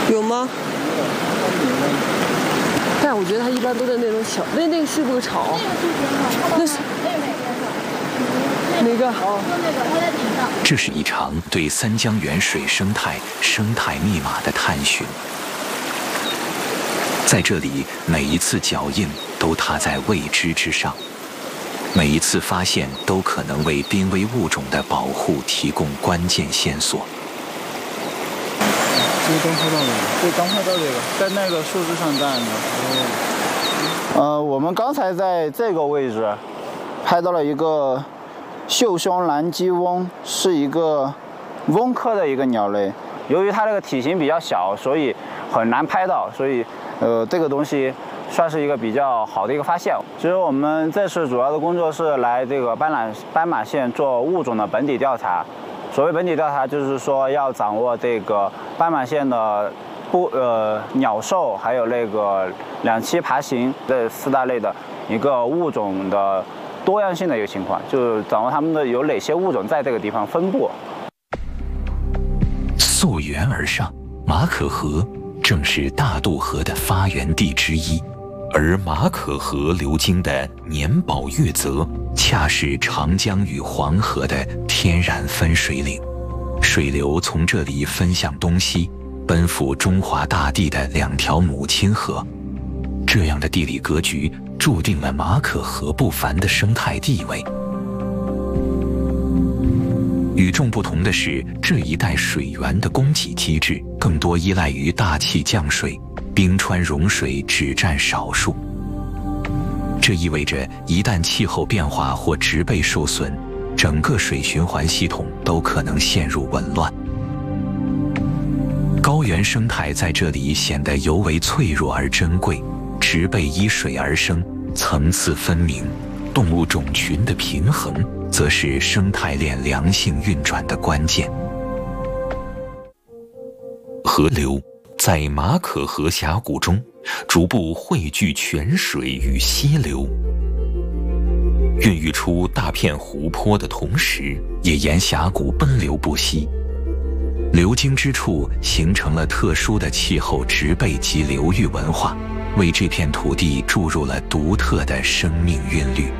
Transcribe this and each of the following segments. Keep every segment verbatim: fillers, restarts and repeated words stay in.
有吗？但我觉得它一般都在那种小，那那个是不是草？那是哪个？哦， 那个，它在顶上。 这是一场对三江源水生态生态密码的探寻。在这里，每一次脚印都踏在未知之上，每一次发现都可能为濒危物种的保护提供关键线索。 这刚拍到的，对，刚拍到这个，在那个树枝上站着。呃，我们刚才在这个位置拍到了一个袖胸蓝鸡翁，是一个翁科的一个鸟类。由于它这个体型比较小，所以很难拍到，所以呃，这个东西算是一个比较好的一个发现。其实我们这次主要的工作是来这个斑斓斑马线做物种的本地调查。所谓本地调查，就是说要掌握这个斑马线的不呃鸟兽，还有那个两栖爬行这四大类的一个物种的多样性的一个情况，就是掌握它们的有哪些物种在这个地方分布。 溯源而上，马可河正是大渡河的发源地之一，而马可河流经的年保月泽，恰是长江与黄河的天然分水岭，水流从这里分向东西，奔赴中华大地的两条母亲河。这样的地理格局注定了马可河不凡的生态地位。与众不同的是，这一带水源的供给机制更多依赖于大气降水，冰川融水只占少数。这意味着一旦气候变化或植被受损，整个水循环系统都可能陷入紊乱。高原生态在这里显得尤为脆弱而珍贵，植被依水而生，层次分明，动物种群的平衡则是生态链良性运转的关键。河流在马可河峡谷中逐步汇聚泉水与溪流，孕育出大片湖泊的同时，也沿峡谷奔流不息。流经之处形成了特殊的气候植被及流域文化，为这片土地注入了独特的生命韵律。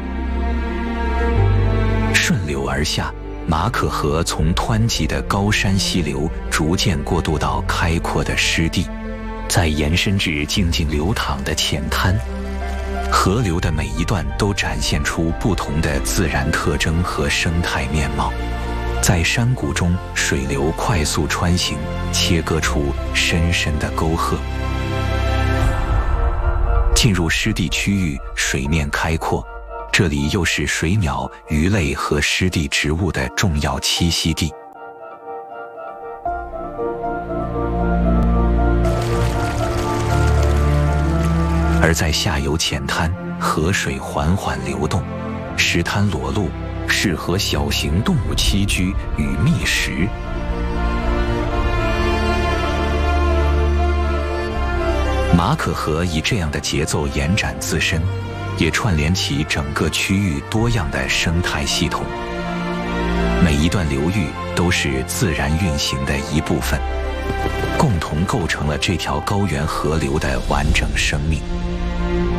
顺流而下，马可河从湍急的高山溪流逐渐过渡到开阔的湿地，再延伸至静静流淌的浅滩。河流的每一段都展现出不同的自然特征和生态面貌。在山谷中，水流快速穿行，切割出深深的沟壑。进入湿地区域，水面开阔，这里又是水鸟、鱼类和湿地植物的重要栖息地。而在下游浅滩，河水缓缓流动，石滩裸露，适合小型动物栖居与觅食。马可河以这样的节奏延展自身，也串联起整个区域多样的生态系统。每一段流域都是自然运行的一部分，共同构成了这条高原河流的完整生命。